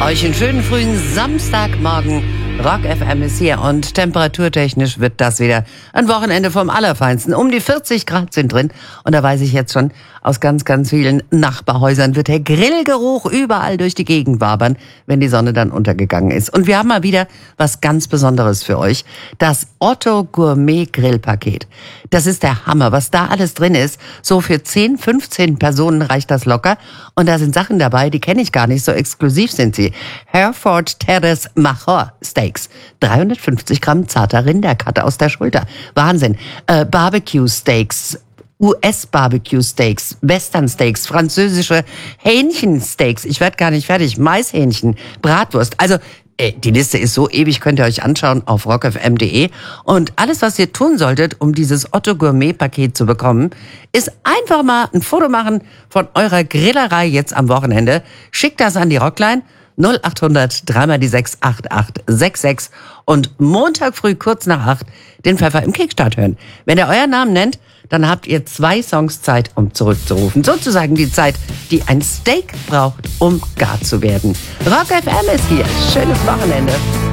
Euch einen schönen frühen Samstagmorgen. Rock FM ist hier und temperaturtechnisch wird das wieder ein Wochenende vom Allerfeinsten. Um die 40 Grad sind drin und da weiß ich jetzt schon, aus ganz, ganz vielen Nachbarhäusern wird der Grillgeruch überall durch die Gegend wabern, wenn die Sonne dann untergegangen ist. Und wir haben mal wieder was ganz Besonderes für euch. Das Otto Gourmet Grillpaket. Das ist der Hammer, was da alles drin ist. So für 10, 15 Personen reicht das locker. Und da sind Sachen dabei, die kenne ich gar nicht, so exklusiv sind sie. Hereford Terrace Major Steaks. 350 Gramm zarter Rinderkatte aus der Schulter. Wahnsinn. Barbecue Steaks. US-Barbecue-Steaks, Western-Steaks, französische Hähnchensteaks, ich werde gar nicht fertig, Maishähnchen, Bratwurst, also die Liste ist so ewig, könnt ihr euch anschauen auf rockfm.de. Und alles, was ihr tun solltet, um dieses Otto Gourmet-Paket zu bekommen, ist einfach mal ein Foto machen von eurer Grillerei jetzt am Wochenende. Schickt das an die Rockline 0800 3 die 6 8866 und Montag früh kurz nach 8 den Pfeffer im Kickstart hören. Wenn ihr euren Namen nennt, dann habt ihr 2 Songs Zeit, um zurückzurufen. Sozusagen die Zeit, die ein Steak braucht, um gar zu werden. Rock FM ist hier. Schönes Wochenende.